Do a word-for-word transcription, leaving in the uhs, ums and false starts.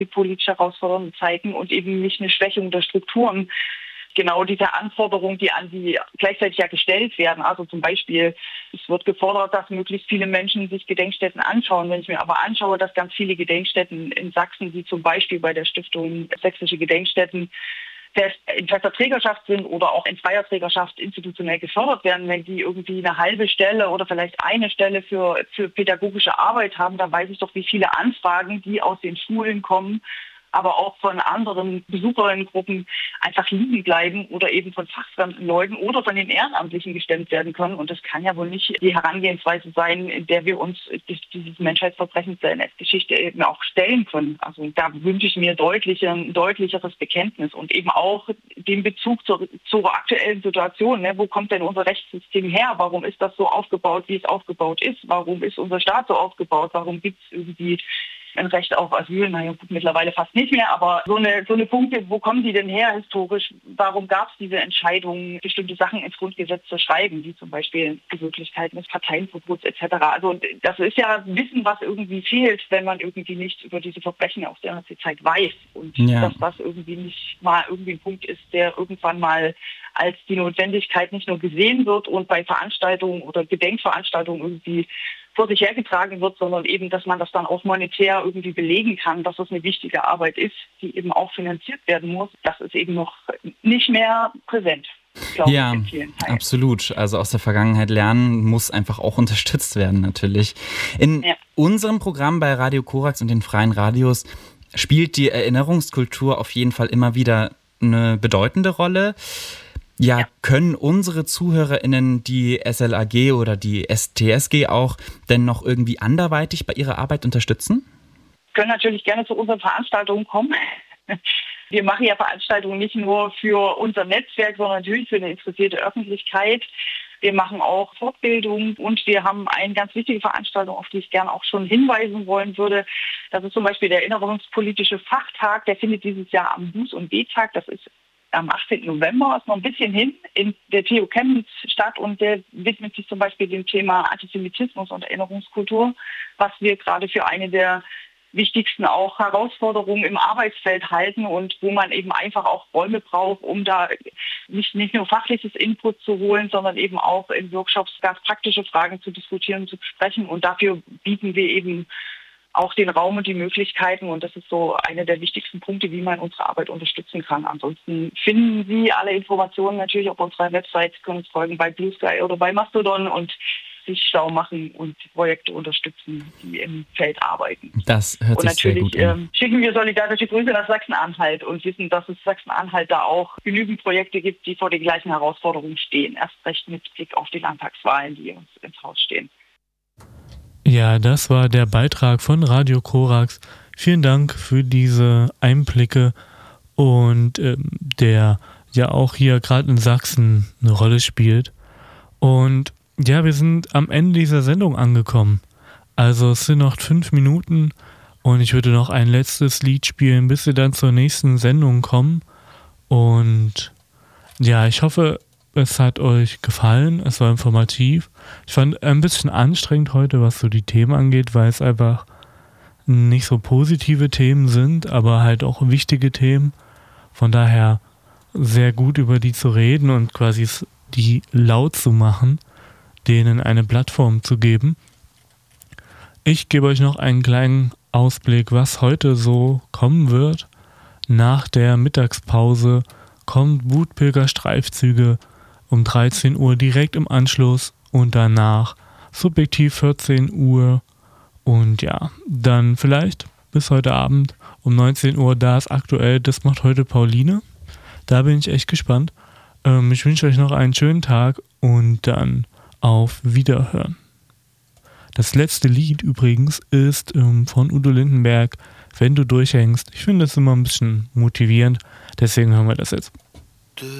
die politisch herausfordernden Zeiten und eben nicht eine Schwächung der Strukturen. Genau diese Anforderungen, die an die gleichzeitig ja gestellt werden. Also zum Beispiel, es wird gefordert, dass möglichst viele Menschen sich Gedenkstätten anschauen. Wenn ich mir aber anschaue, dass ganz viele Gedenkstätten in Sachsen, wie zum Beispiel bei der Stiftung Sächsische Gedenkstätten, fest in fester Trägerschaft sind oder auch in freier Trägerschaft institutionell gefördert werden, wenn die irgendwie eine halbe Stelle oder vielleicht eine Stelle für, für pädagogische Arbeit haben, dann weiß ich doch, wie viele Anfragen, die aus den Schulen kommen, aber auch von anderen Besucherinnengruppen einfach liegen bleiben oder eben von fachfremden Leuten oder von den Ehrenamtlichen gestemmt werden können. Und das kann ja wohl nicht die Herangehensweise sein, in der wir uns dieses Menschheitsverbrechen der N S-Geschichte eben auch stellen können. Also da wünsche ich mir deutlich, ein deutlicheres Bekenntnis und eben auch den Bezug zur, zur aktuellen Situation. Ne? Wo kommt denn unser Rechtssystem her? Warum ist das so aufgebaut, wie es aufgebaut ist? Warum ist unser Staat so aufgebaut? Warum gibt es irgendwie ein Recht auf Asyl, naja gut, mittlerweile fast nicht mehr, aber so eine so eine Punkte, wo kommen die denn her historisch? Warum gab es diese Entscheidung, bestimmte Sachen ins Grundgesetz zu schreiben, wie zum Beispiel die Möglichkeiten des Parteienverbots et cetera. Also das ist ja Wissen, was irgendwie fehlt, wenn man irgendwie nichts über diese Verbrechen aus der Nazi-Zeit weiß und ja. dass das irgendwie nicht mal irgendwie ein Punkt ist, der irgendwann mal als die Notwendigkeit nicht nur gesehen wird und bei Veranstaltungen oder Gedenkveranstaltungen irgendwie vor sich hergetragen wird, sondern eben, dass man das dann auch monetär irgendwie belegen kann, dass das eine wichtige Arbeit ist, die eben auch finanziert werden muss. Das ist eben noch nicht mehr präsent, glaube ja, ich, in vielen Teilen. Absolut. Also aus der Vergangenheit lernen muss einfach auch unterstützt werden, natürlich. In ja. unserem Programm bei Radio Korax und den freien Radios spielt die Erinnerungskultur auf jeden Fall immer wieder eine bedeutende Rolle. Ja, ja, können unsere ZuhörerInnen die S L A G oder die S T S G auch denn noch irgendwie anderweitig bei ihrer Arbeit unterstützen? Können natürlich gerne zu unseren Veranstaltungen kommen. Wir machen ja Veranstaltungen nicht nur für unser Netzwerk, sondern natürlich für eine interessierte Öffentlichkeit. Wir machen auch Fortbildung und wir haben eine ganz wichtige Veranstaltung, auf die ich gerne auch schon hinweisen wollen würde. Das ist zum Beispiel der Erinnerungspolitische Fachtag. Der findet dieses Jahr am Buß- und B-Tag. Das ist am achtzehnten November, ist noch ein bisschen hin, in der T U Chemnitz statt und der widmet sich zum Beispiel dem Thema Antisemitismus und Erinnerungskultur, was wir gerade für eine der wichtigsten auch Herausforderungen im Arbeitsfeld halten und wo man eben einfach auch Räume braucht, um da nicht, nicht nur fachliches Input zu holen, sondern eben auch in Workshops ganz praktische Fragen zu diskutieren, zu besprechen und dafür bieten wir eben auch den Raum und die Möglichkeiten und das ist so einer der wichtigsten Punkte, wie man unsere Arbeit unterstützen kann. Ansonsten finden Sie alle Informationen natürlich auf unserer Website, können uns folgen bei Blue Sky oder bei Mastodon und sich schlau machen und Projekte unterstützen, die im Feld arbeiten. Das hört sich sehr gut an. Und natürlich ähm, schicken wir solidarische Grüße nach Sachsen-Anhalt und wissen, dass es Sachsen-Anhalt da auch genügend Projekte gibt, die vor den gleichen Herausforderungen stehen. Erst recht mit Blick auf die Landtagswahlen, die uns ins Haus stehen. Ja, das war der Beitrag von Radio Korax. Vielen Dank für diese Einblicke und ähm, der ja auch hier gerade in Sachsen eine Rolle spielt. Und ja, wir sind am Ende dieser Sendung angekommen. Also es sind noch fünf Minuten und ich würde noch ein letztes Lied spielen, bis wir dann zur nächsten Sendung kommen. Und ja, ich hoffe, es hat euch gefallen, es war informativ. Ich fand ein bisschen anstrengend heute, was so die Themen angeht, weil es einfach nicht so positive Themen sind, aber halt auch wichtige Themen. Von daher sehr gut über die zu reden und quasi die laut zu machen, denen eine Plattform zu geben. Ich gebe euch noch einen kleinen Ausblick, was heute so kommen wird. Nach der Mittagspause kommt Wutpilger Streifzüge um dreizehn Uhr direkt im Anschluss und danach subjektiv vierzehn Uhr und ja, dann vielleicht bis heute Abend um neunzehn Uhr, da ist aktuell, das macht heute Pauline. Da bin ich echt gespannt. Ähm, ich wünsche euch noch einen schönen Tag und dann auf Wiederhören. Das letzte Lied übrigens ist ähm, von Udo Lindenberg, Wenn du durchhängst. Ich finde das immer ein bisschen motivierend, deswegen hören wir das jetzt.